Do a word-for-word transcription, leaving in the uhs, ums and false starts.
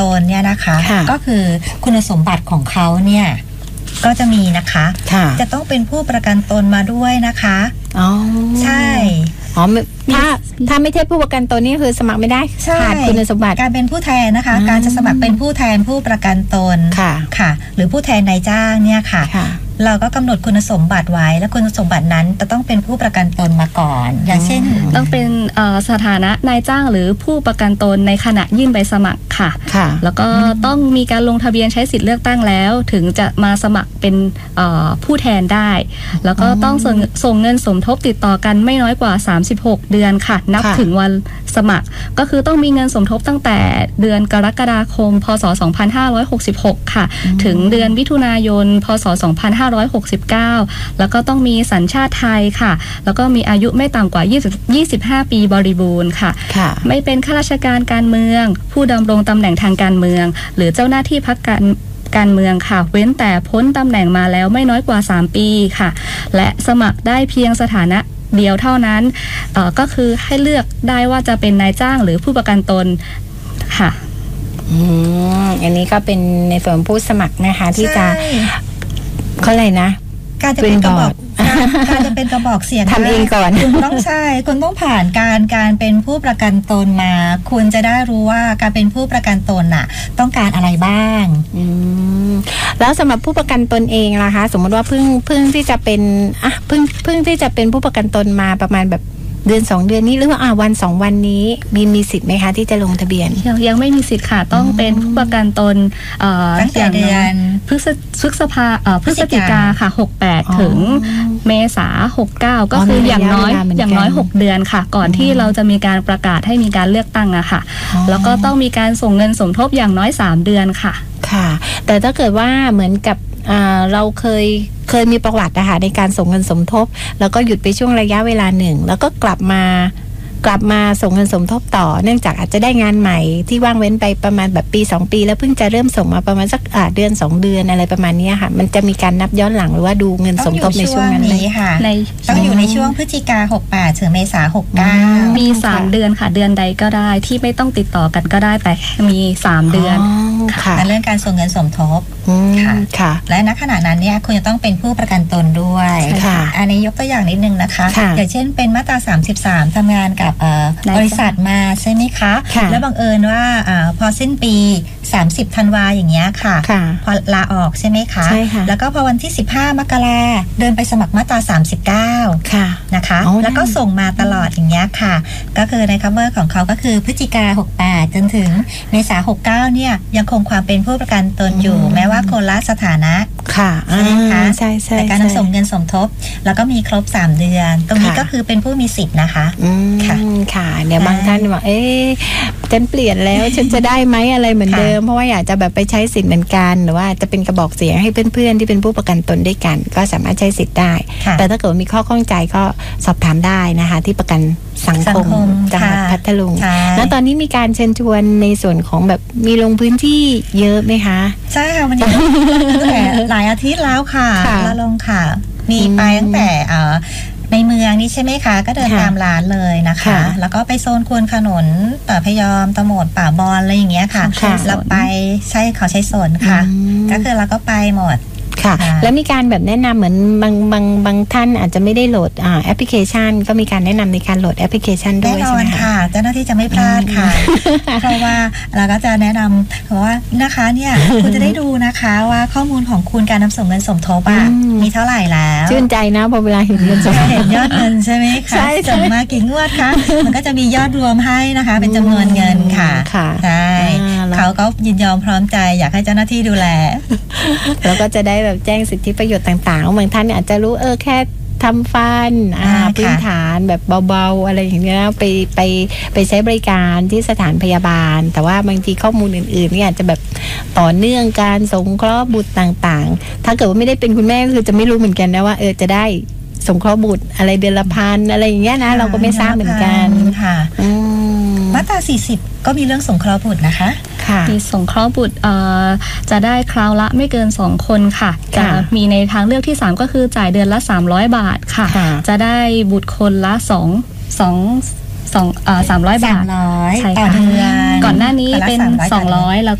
นเนี่ยนะคะก็คือคุณสมบัติของเขาเนี่ยก็จะมีนะคะจะต้องเป็นผู้ประกันตนมาด้วยนะคะอ๋อใช่อ๋อถ้าถ้าไม่ใช่ผู้ประกันตนนี่คือสมัครไม่ได้ขาดคุณสมบัติการเป็นผู้แทนนะคะการจะสมัครเป็นผู้แทนผู้ประกันตนค่ะค่ะหรือผู้แทนนายจ้างเนี่ยค่ะเราก็กำหนดคุณสมบัติไว้และคุณสมบัตินั้นจะต้องเป็นผู้ประกันตนมาก่อนอย่างเช่นต้องเป็นสถานะนายจ้างหรือผู้ประกันตนในขณะยื่นใบสมัครค่ะแล้วก็ต้องมีการลงทะเบียนใช้สิทธิ์เลือกตั้งแล้วถึงจะมาสมัครเป็นผู้แทนได้แล้วก็ต้องส่งเงินสมทบติดต่อกันไม่น้อยกว่าสามสิบหกเดือนค่ะนับถึงวันสมัครก็คือต้องมีเงินสมทบตั้งแต่เดือนกรกฎาคมพศสองพันห้าร้อยหกสิบหกค่ะถึงเดือนมิถุนายนพศสองพันห้าร้อยหกสิบเก้าแล้วก็ต้องมีสัญชาติไทยค่ะแล้วก็มีอายุไม่ต่ำกว่ายี่สิบห้าปีบริบูรณ์ค่ะไม่เป็นข้าราชการการเมืองผู้ดำรงตำแหน่งทางการเมืองหรือเจ้าหน้าที่พรรคการการเมืองค่ะเว้นแต่พ้นตำแหน่งมาแล้วไม่น้อยกว่าสามปีค่ะและสมัครได้เพียงสถานะเดียวเท่านั้นเอ่อก็คือให้เลือกได้ว่าจะเป็นนายจ้างหรือผู้ประกันตนค่ะอืมอันนี้ก็เป็นในส่วนผู้สมัครนะคะที่จะเขาอะไรนะการจะเป็นกระบอกการจะเป็นกระบอกเสียงทำเองก่อนคุณต้องใช่คุณต้องผ่านการการเป็นผู้ประกันตนมาคุณจะได้รู้ว่าการเป็นผู้ประกันตนน่ะต้องการอะไรบ้างอืมแล้วสำหรับผู้ประกันตนเองล่ะคะสมมติว่าเพิ่งเพิ่งที่จะเป็นอ่ะเพิ่งเพิ่งที่จะเป็นผู้ประกันตนมาประมาณแบบเดือนสองเดือนนี้หรือว่าอ่าวันสองวันนี้มีมีสิทธิ์ไหมคะที่จะลงทะเบียนยังยังไม่มีสิทธิ์ค่ะต้องเป็นผู้ประกันตนตั้งแต่เดือนพฤษพฤษภาพฤศจิกาค่ะหกสิบแปดถึงเมษาหกสิบเก้าก็คืออย่างน้อยอย่างน้อยหกเดือนค่ะก่อนที่เราจะมีการประกาศให้มีการเลือกตั้งอะค่ะแล้วก็ต้องมีการส่งเงินสมทบอย่างน้อยสามเดือนค่ะค่ะแต่ถ้าเกิดว่าเหมือนกับเราเคยเคยมีประวัตินะคะในการส่งเงินสมทบแล้วก็หยุดไปช่วงระยะเวลาหนึ่งแล้วก็กลับมากลับมาส่งเงินสมทบต่อเนื่องจากอาจจะได้งานใหม่ที่ว่างเว้นไปประมาณแบบปีสองปีแล้วเพิ่งจะเริ่มส่งมาประมาณสักเดือนสองเดือนอะไรประมาณนี้ค่ะมันจะมีการนับย้อนหลังหรือว่าดูเงินสมทบในช่วงนั้นนี้ค่ะต้องอยู่ในช่วงพฤศจิกาหกสิบแปดถึงเมษาหกสิบเก้ามีสามเดือนค่ะเดือนใดก็ได้ที่ไม่ต้องติดต่อกันก็ได้แต่มีสามเดือนค่ะเรื่องการส่งเงินสมทบค่ะและณขณะนั้นเนี่ยคุณจะต้องเป็นผู้ประกันตนด้วยอันนี้ยกตัวอย่างนิดนึงนะคะอย่างเช่นเป็นมาตราสามสิบสามทำงานกับบริษัทมาใช่ไหมคะแล้วบังเอิญว่าพอสิ้นปีสามสิบธันวาอย่างเงี้ยค่ะพอลาออกใช่ไหมคะแล้วก็พอวันที่สิบห้ามกราเดินไปสมัครมาตราสามสิบเก้านะคะแล้วก็ส่งมาตลอดอย่างเงี้ยค่ะก็คือใน cover ของเขาก็คือพฤศจิกาหกสิบแปดจนถึงเมษาหกสิบเก้าเนี่ยยังคงความเป็นผู้ประกันตนอยู่แม้ว่าคนละสถานะค่ะใช่ไหมคะใช่ใช่แต่การส่งเงินสมทบแล้วก็มีครบสามเดือนตรงนี้ก็คือเป็นผู้มีสิทธิ์นะคะค่ะค่ะเดี๋ยวบางท่านบอกเอ๊ะฉันเปลี่ยนแล้วฉันจะได้ไหมอะไรเหมือนเดิมเพราะว่าอยากจะแบบไปใช้สิทธิ์เหมือนกันหรือว่าจะเป็นกระบอกเสียงให้เพื่อนๆที่เป็นผู้ประกันตนด้วยกันก็สามารถใช้สิทธิ์ได้แต่ถ้าเกิดมีข้อข้องใจก็สอบถามได้นะคะที่ประกันสังคมจังหวัดพัทลุงแล้วตอนนี้มีการเชิญชวนในส่วนของแบบมีลงพื้นที่เยอะไหมคะใช่ค่ะมันตั้งแต่หลายอาทิตย์แล้วค่ะแล้วลงค่ะมีไปตั้งแต่ในเมืองนี่ใช่ไหมคะก็เดินตามร้านเลยนะคะแล้วก็ไปโซนควนขนุนป่าพยอมตะโหมดป่าบอนอะไรอย่างเงี้ยค่ะเราไปใช่เขาใช้สนค่ะก็คือเราก็ไปหมดค่ะแล้วมีการแบบแนะนำเหมือนบางบางบางท่านอาจจะไม่ได้โหลดอ่าแอปพลิเคชันก็มีการแนะนำในการโหลดแอปพลิเคชันด้วยใช่ไหมคะค่ะเจ้าหน้าที่จะไม่พลาดค่ะเพราะว่าเราก็จะแนะนำเพราะว่านะคะเนี่ยคุณจะได้ดูนะคะว่าข้อมูลของคุณการนำส่งเงินสมทบอ่ะมีเท่าไหร่แล้วชื่นใจนะพอเวลาเห็นเงินสมทบเห็นยอดเงินใช่ไหมคะส่งมากี่งวดคะมันก็จะมียอดรวมให้นะคะเป็นจำนวนเงินค่ะใช่เขาก็ยินยอมพร้อมใจอยากให้เจ้าหน้าที่ดูแลแล้วก็จะได้แบบแจ้งสิทธิประโยชน์ต่างๆบางท่านอาจจะรู้เออแค่ทำฟันพื้นฐานแบบเบาๆอะไรอย่างเงี้ยไปไปไปใช้บริการที่สถานพยาบาลแต่ว่าบางทีข้อมูลอื่นๆนี่อาจจะแบบต่อเนื่องการสงเคราะห์บุตรต่างๆถ้าเกิดว่าไม่ได้เป็นคุณแม่ก็คือจะไม่รู้เหมือนกันนะว่าเออจะได้สงเคราะห์บุตรอะไรเดือนละพันอะไรอย่างเงี้ยนะเราก็ไม่ทราบเหมือนกันค่ะมาตราสี่สิบก็มีเรื่องสงเคราะห์บุตรนะคะมีสงเคราะห์บุตรจะได้คราวละไม่เกินสองคนค่ะจะมีในทางเลือกที่สามก็คือจ่ายเดือนละสามร้อยบาทค่ะจะได้บุตรคนละสองสองสองสามร้อยบาทต่อเดือนก่อนหน้านี้เป็นสองร้อยแล้ว